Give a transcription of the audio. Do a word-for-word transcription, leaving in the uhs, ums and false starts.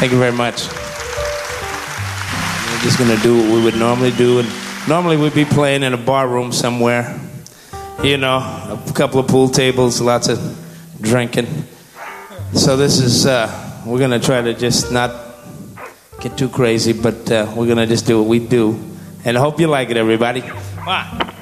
Thank you very much. We're just gonna do what we would normally do, and normally we'd be playing in a bar room somewhere. You know, a couple of pool tables, lots of drinking. So this is, uh, we're gonna try to just not get too crazy, but uh, we're gonna just do what we do. And I hope you like it, everybody. Come on.